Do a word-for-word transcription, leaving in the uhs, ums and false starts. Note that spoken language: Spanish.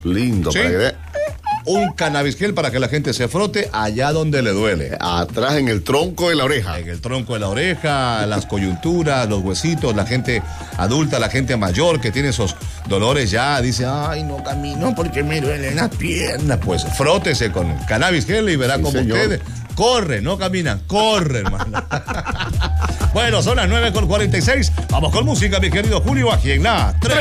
Lindo. ¿Sí? Para que... Un cannabis gel para que la gente se frote allá donde le duele. Atrás en el tronco de la oreja. En el tronco de la oreja, las coyunturas, los huesitos, la gente adulta, la gente mayor que tiene esos dolores ya, dice, ay, no camino porque me duelen las piernas. Pues frótese con cannabis gel y verá Sí, como señor. usted corre, no camina, corre, hermano. Bueno, son las nueve con cuarenta y seis. Vamos con música, mi querido Julio, aquí en la tres.